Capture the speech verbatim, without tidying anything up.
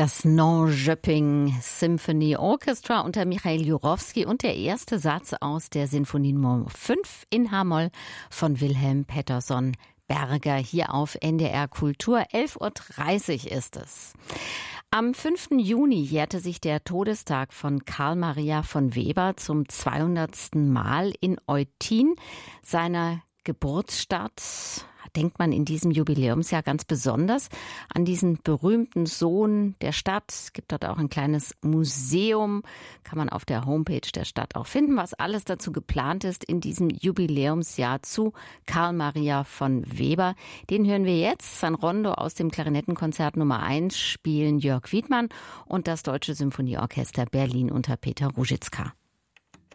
Das Nanköping Symphony Orchestra unter Michail Jurowski und der erste Satz aus der Sinfonie Nummer fünf in H-Moll von Wilhelm Pettersson Berger hier auf N D R Kultur. elf Uhr dreißig ist es. Am fünften Juni jährte sich der Todestag von Karl Maria von Weber zum zweihundertsten Mal in Eutin, seiner Geburtsstadt. Denkt man in diesem Jubiläumsjahr ganz besonders an diesen berühmten Sohn der Stadt. Es gibt dort auch ein kleines Museum, kann man auf der Homepage der Stadt auch finden, was alles dazu geplant ist in diesem Jubiläumsjahr zu Karl Maria von Weber. Den hören wir jetzt. San Rondo aus dem Klarinettenkonzert Nummer eins spielen Jörg Wiedmann und das Deutsche Symphonieorchester Berlin unter Peter Ruzicka.